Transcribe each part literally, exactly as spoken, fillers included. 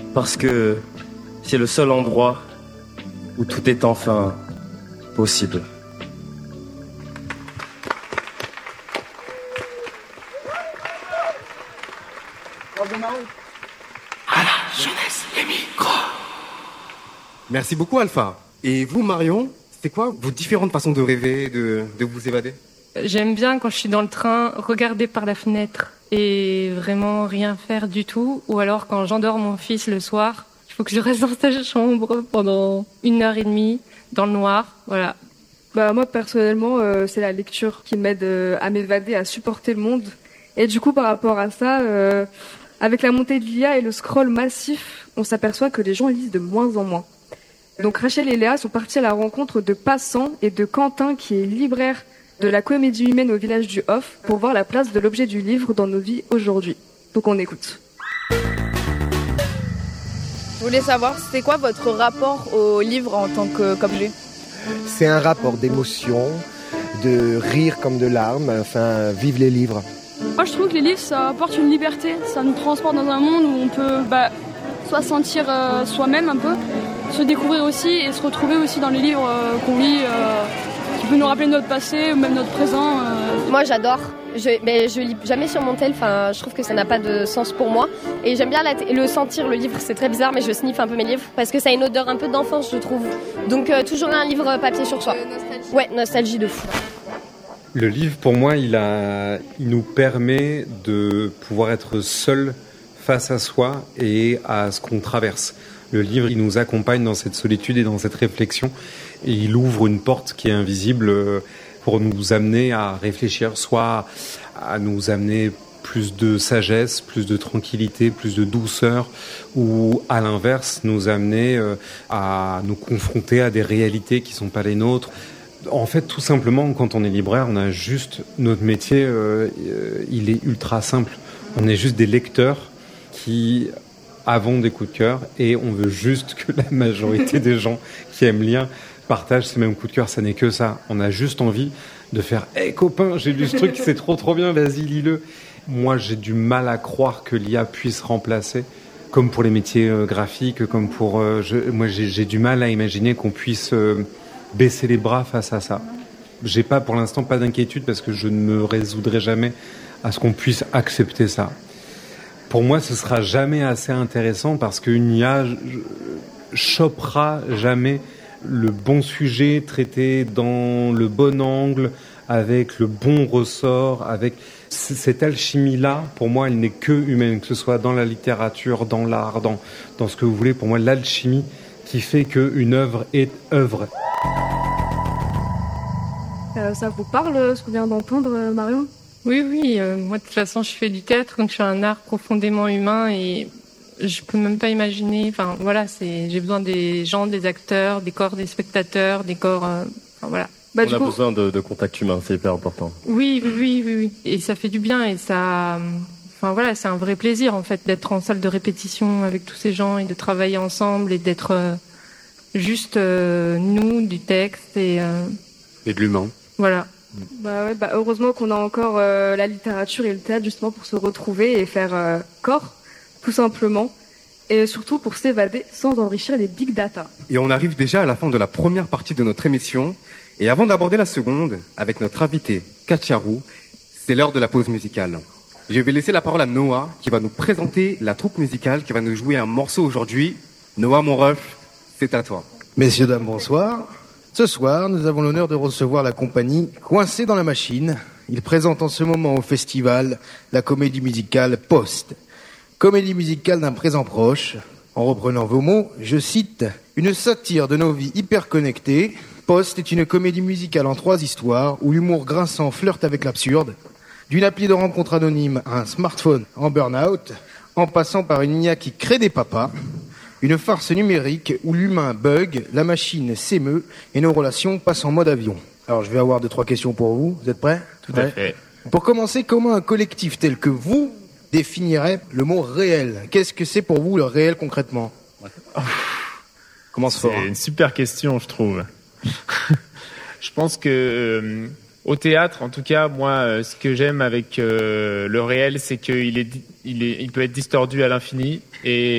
Parce que c'est le seul endroit où tout est enfin possible. À la jeunesse, les micros. Merci beaucoup, Alpha. Et vous, Marion, c'est quoi vos différentes façons de rêver, de, de vous évader? J'aime bien quand je suis dans le train, regarder par la fenêtre et vraiment rien faire du tout. Ou alors quand j'endors mon fils le soir, il faut que je reste dans sa chambre pendant une heure et demie, dans le noir, voilà. Bah moi personnellement, euh, c'est la lecture qui m'aide euh, à m'évader, à supporter le monde. Et du coup, par rapport à ça, euh, avec la montée de l'I A et le scroll massif, on s'aperçoit que les gens lisent de moins en moins. Donc Rachel et Léa sont partis à la rencontre de Passant et de Quentin, qui est libraire de la comédie humaine au village du Hof, pour voir la place de l'objet du livre dans nos vies aujourd'hui. Donc on écoute. Je voulais savoir, c'est quoi votre rapport au livre en tant que- qu'objet ? C'est un rapport d'émotion, de rire comme de larmes, enfin, vive les livres. Moi je trouve que les livres ça apporte une liberté, ça nous transporte dans un monde où on peut bah, soit sentir euh, soi-même un peu, se découvrir aussi et se retrouver aussi dans les livres euh, qu'on lit, euh, qui peut nous rappeler notre passé ou même notre présent. Euh. Moi j'adore, je, mais je lis jamais sur mon tel, enfin, je trouve que ça n'a pas de sens pour moi. Et j'aime bien la t- le sentir, le livre, c'est très bizarre, mais je sniffe un peu mes livres parce que ça a une odeur un peu d'enfance, je trouve. Donc euh, toujours un livre papier sur soi. Nostalgie. Ouais, nostalgie de fou. Le livre, pour moi, il, a, il nous permet de pouvoir être seul face à soi et à ce qu'on traverse. Le livre, il nous accompagne dans cette solitude et dans cette réflexion. Et il ouvre une porte qui est invisible pour nous amener à réfléchir, soit à nous amener plus de sagesse, plus de tranquillité, plus de douceur, ou à l'inverse, nous amener à nous confronter à des réalités qui ne sont pas les nôtres. En fait, tout simplement, quand on est libraire, on a juste notre métier, euh, il est ultra simple. On est juste des lecteurs qui avons des coups de cœur et on veut juste que la majorité des gens qui aiment lire partagent ces mêmes coups de cœur. Ça n'est que ça. On a juste envie de faire « Hey copain, j'ai lu ce truc, c'est trop trop bien, vas-y, lis-le ». Moi, j'ai du mal à croire que l'I A puisse remplacer, comme pour les métiers euh, graphiques, comme pour... Euh, je, moi, j'ai, j'ai du mal à imaginer qu'on puisse... Euh, baisser les bras face à ça. J'ai pas, pour l'instant, pas d'inquiétude parce que je ne me résoudrai jamais à ce qu'on puisse accepter ça. Pour moi, ce sera jamais assez intéressant parce qu'une I A chopera jamais le bon sujet traité dans le bon angle, avec le bon ressort, avec cette alchimie-là. Pour moi, elle n'est que humaine, que ce soit dans la littérature, dans l'art, dans, dans ce que vous voulez. Pour moi, l'alchimie qui fait qu'une œuvre est œuvre. Euh, ça vous parle, ce qu'on vient d'entendre, Marion ? Oui, oui. Euh, moi, de toute façon, je fais du théâtre, donc je fais un art profondément humain et je peux même pas imaginer. Enfin, voilà, c'est. J'ai besoin des gens, des acteurs, des corps des spectateurs, des corps. Euh, enfin, voilà. Bah, On a coup... besoin de, de contact humain, c'est hyper important. Oui, oui, oui, oui, oui. Et ça fait du bien et ça. Enfin voilà, c'est un vrai plaisir en fait d'être en salle de répétition avec tous ces gens et de travailler ensemble et d'être euh, juste euh, nous, du texte et. Euh... Et de l'humain. Voilà. Bah ouais, bah heureusement qu'on a encore euh, la littérature et le théâtre justement pour se retrouver et faire euh, corps, tout simplement, et surtout pour s'évader sans enrichir les big data. Et on arrive déjà à la fin de la première partie de notre émission, et avant d'aborder la seconde, avec notre invité Katia Roux, c'est l'heure de la pause musicale. Je vais laisser la parole à Noah, qui va nous présenter la troupe musicale qui va nous jouer un morceau aujourd'hui. Noah, mon ref, c'est à toi. Messieurs, dames, bonsoir. Ce soir, nous avons l'honneur de recevoir la compagnie Coincé dans la machine. Ils présentent en ce moment au festival la comédie musicale Post. Comédie musicale d'un présent proche. En reprenant vos mots, je cite « Une satire de nos vies hyper connectées. Post est une comédie musicale en trois histoires où l'humour grinçant flirte avec l'absurde. D'une appli de rencontre anonyme à un smartphone en burn-out, en passant par une I A qui crée des papas. Une farce numérique où l'humain bug, la machine s'émeut et nos relations passent en mode avion. » Alors je vais avoir deux, trois questions pour vous. Vous êtes prêts ? Tout à fait. Pour commencer, comment un collectif tel que vous définirait le mot réel ? Qu'est-ce que c'est pour vous le réel concrètement ? Oh, Commence fort. C'est une super question, je trouve. Je pense que euh, au théâtre, en tout cas, moi, euh, ce que j'aime avec euh, le réel, c'est qu'il est, il est, il peut être distordu à l'infini et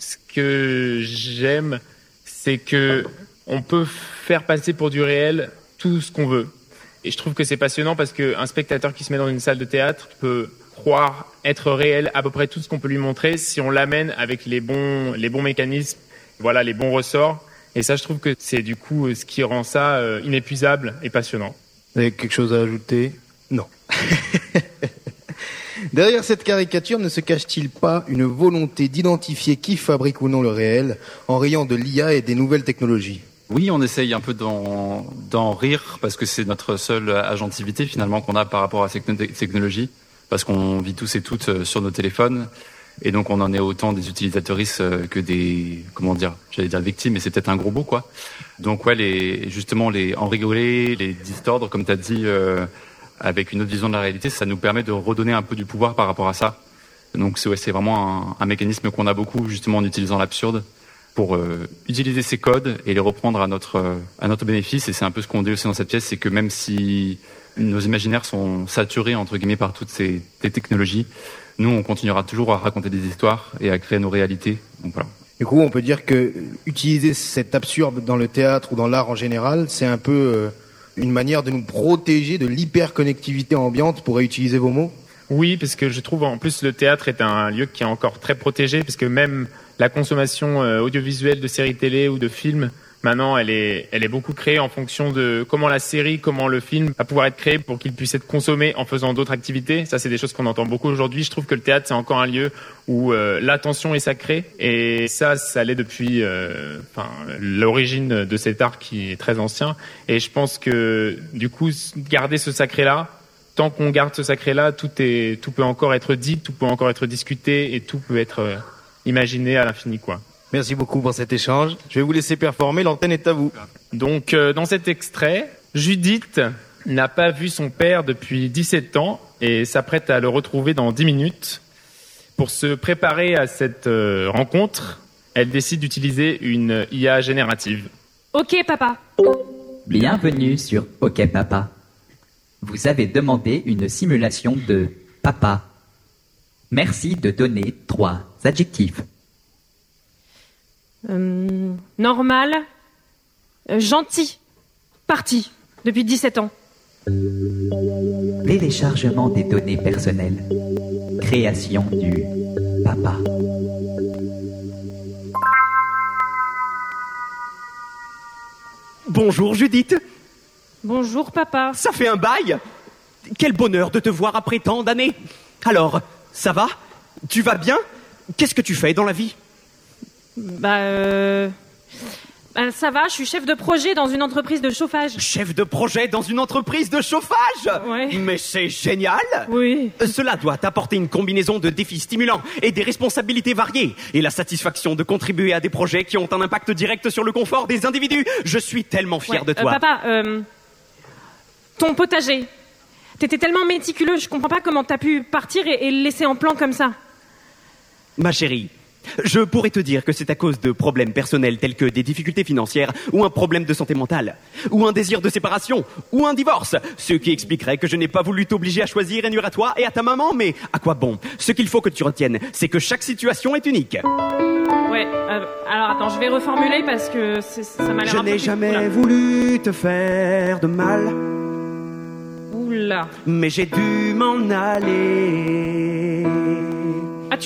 ce que j'aime, c'est que on peut faire passer pour du réel tout ce qu'on veut. Et je trouve que c'est passionnant parce qu'un spectateur qui se met dans une salle de théâtre peut croire être réel à peu près tout ce qu'on peut lui montrer si on l'amène avec les bons, les bons mécanismes, voilà, les bons ressorts. Et ça, je trouve que c'est du coup ce qui rend ça euh, inépuisable et passionnant. Vous avez quelque chose à ajouter ? Non. Derrière cette caricature ne se cache-t-il pas une volonté d'identifier qui fabrique ou non le réel en riant de l'I A et des nouvelles technologies ? Oui, on essaye un peu d'en, d'en rire parce que c'est notre seule agentivité finalement qu'on a par rapport à ces technologies, parce qu'on vit tous et toutes sur nos téléphones et donc on en est autant des utilisateuristes que des, comment dire, j'allais dire victimes, mais c'est peut-être un gros mot quoi. Donc ouais, les, justement les en rigoler, les distordre comme tu as dit, euh, avec une autre vision de la réalité, ça nous permet de redonner un peu du pouvoir par rapport à ça. Donc c'est, ouais, c'est vraiment un, un mécanisme qu'on a beaucoup justement en utilisant l'absurde pour euh, utiliser ces codes et les reprendre à notre euh, à notre bénéfice. Et c'est un peu ce qu'on dit aussi dans cette pièce, c'est que même si nos imaginaires sont saturés entre guillemets par toutes ces, ces technologies, nous on continuera toujours à raconter des histoires et à créer nos réalités. Donc voilà. Du coup, on peut dire que utiliser cet absurde dans le théâtre ou dans l'art en général, c'est un peu euh, une manière de nous protéger de l'hyperconnectivité ambiante, pour réutiliser vos mots. Oui, parce que je trouve en plus le théâtre est un lieu qui est encore très protégé, parce que même la consommation euh, audiovisuelle de séries télé ou de films, maintenant, elle est, elle est beaucoup créée en fonction de comment la série, comment le film va pouvoir être créé pour qu'il puisse être consommé en faisant d'autres activités. Ça, c'est des choses qu'on entend beaucoup aujourd'hui. Je trouve que le théâtre, c'est encore un lieu où euh, l'attention est sacrée. Et ça, ça l'est depuis euh, enfin, l'origine de cet art qui est très ancien. Et je pense que, du coup, garder ce sacré-là, tant qu'on garde ce sacré-là, tout est, tout peut encore être dit, tout peut encore être discuté et tout peut être euh, imaginé à l'infini, quoi. Merci beaucoup pour cet échange. Je vais vous laisser performer, l'antenne est à vous. Donc, euh, dans cet extrait, Judith n'a pas vu son père depuis dix-sept ans et s'apprête à le retrouver dans dix minutes. Pour se préparer à cette euh, rencontre, elle décide d'utiliser une I A générative. Ok, papa. Bienvenue sur Ok, papa. Vous avez demandé une simulation de papa. Merci de donner trois adjectifs. Euh, normal, euh, gentil, parti, depuis dix-sept ans. Téléchargement des données personnelles. Création du papa. Bonjour Judith. Bonjour papa. Ça fait un bail. Quel bonheur de te voir après tant d'années. Alors, ça va ? Tu vas bien ? Qu'est-ce que tu fais dans la vie ? Bah, euh... bah, ça va, je suis chef de projet dans une entreprise de chauffage. Chef de projet dans une entreprise de chauffage ? Ouais. Mais c'est génial ! Oui. Cela doit t'apporter une combinaison de défis stimulants et des responsabilités variées et la satisfaction de contribuer à des projets qui ont un impact direct sur le confort des individus. Je suis tellement fier ouais. de toi. Euh, papa, euh... ton potager. T'étais tellement méticuleux, je comprends pas comment t'as pu partir et, et le laisser en plan comme ça. Ma chérie, je pourrais te dire que c'est à cause de problèmes personnels tels que des difficultés financières ou un problème de santé mentale, ou un désir de séparation, ou un divorce, ce qui expliquerait que je n'ai pas voulu t'obliger à choisir et nuire à toi et à ta maman, mais à quoi bon ? Ce qu'il faut que tu retiennes, c'est que chaque situation est unique. Ouais, euh, alors attends, je vais reformuler parce que c'est, ça m'a l'air je un peu... Je n'ai jamais Oula. voulu te faire de mal. Oula. Mais j'ai dû m'en aller. Ah, tu chantes ?